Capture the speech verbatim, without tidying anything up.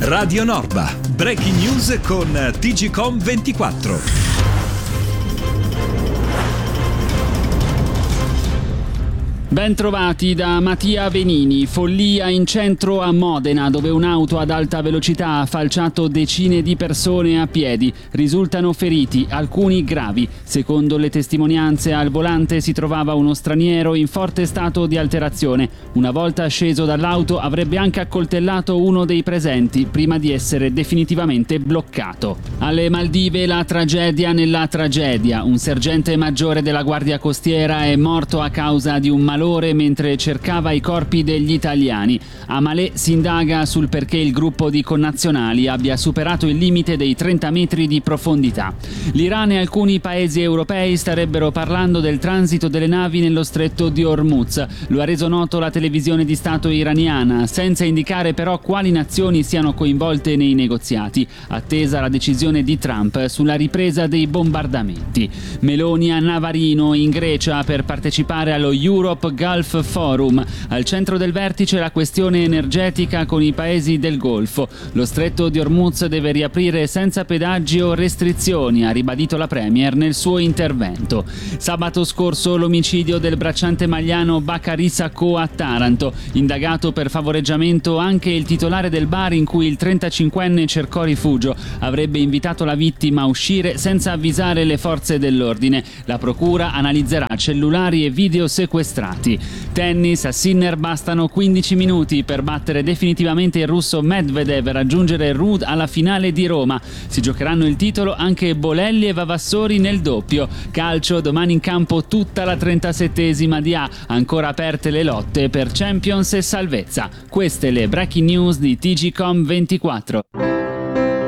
Radio Norba, breaking news con T G Com ventiquattro. Ben trovati da Mattia Venini. Follia in centro a Modena, dove un'auto ad alta velocità ha falciato decine di persone a piedi. Risultano feriti, alcuni gravi. Secondo le testimonianze, al volante si trovava uno straniero in forte stato di alterazione. Una volta sceso dall'auto avrebbe anche accoltellato uno dei presenti prima di essere definitivamente bloccato. Alle Maldive la tragedia nella tragedia. Un sergente maggiore della Guardia Costiera è morto a causa di un malore mentre cercava i corpi degli italiani. A Malé si indaga sul perché il gruppo di connazionali abbia superato il limite dei trenta metri di profondità. L'Iran e alcuni paesi europei starebbero parlando del transito delle navi nello stretto di Hormuz. Lo ha reso noto la televisione di Stato iraniana, senza indicare però quali nazioni siano coinvolte nei negoziati, attesa la decisione di Trump sulla ripresa dei bombardamenti. Meloni a Navarino, in Grecia, per partecipare allo Europe Gulf Forum. Al centro del vertice la questione energetica con i paesi del Golfo. Lo stretto di Hormuz deve riaprire senza pedaggi o restrizioni, ha ribadito la Premier nel suo intervento. Sabato scorso l'omicidio del bracciante maliano Bakary Sacco a Taranto. Indagato per favoreggiamento anche il titolare del bar in cui il trentacinquenne cercò rifugio. Avrebbe invitato la vittima a uscire senza avvisare le forze dell'ordine. La procura analizzerà cellulari e video sequestrati. Tennis, a Sinner bastano quindici minuti per battere definitivamente il russo Medvedev e raggiungere Ruud alla finale di Roma. Si giocheranno il titolo anche Bolelli e Vavassori nel doppio. Calcio, domani in campo tutta la trentasettesima di A, ancora aperte le lotte per Champions e salvezza. Queste le breaking news di T G Com ventiquattro.